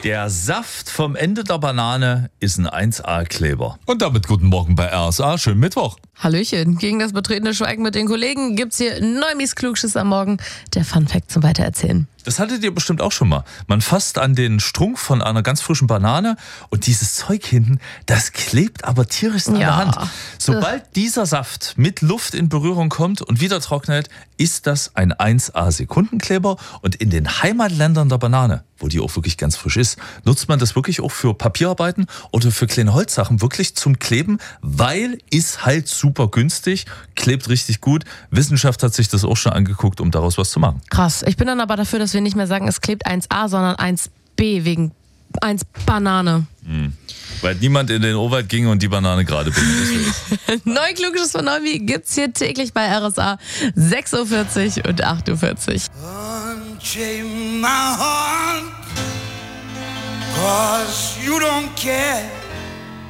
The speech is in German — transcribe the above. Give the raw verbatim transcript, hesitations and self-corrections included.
Der Saft vom Ende der Banane ist ein eins A-Kleber. Und damit guten Morgen bei R S A. Schönen Mittwoch. Hallöchen. Gegen das betretene Schweigen mit den Kollegen gibt's hier Neumis Klugschiss am Morgen. Der Funfact zum Weitererzählen. Das hattet ihr bestimmt auch schon mal. Man fasst an den Strunk von einer ganz frischen Banane und dieses Zeug hinten, das klebt aber tierisch an Ja. der Hand. Sobald dieser Saft mit Luft in Berührung kommt und wieder trocknet, ist das ein eins A-Sekundenkleber. Und in den Heimatländern der Banane, wo die auch wirklich ganz frisch ist, nutzt man das wirklich auch für Papierarbeiten oder für kleine Holzsachen wirklich zum Kleben, weil ist halt super günstig, klebt richtig gut. Wissenschaft hat sich das auch schon angeguckt, um daraus was zu machen. Krass. Ich bin dann aber dafür, dass wir nicht mehr sagen, es klebt eins A, sondern eins B wegen eins Banane. Mhm. Weil niemand in den Urwald ging und die Banane gerade bindet. Neu Klugschiss von Neumi gibt's hier täglich bei R S A sechs Uhr vierzig und acht Uhr vierzig. Unchain my heart, 'cause you don't care.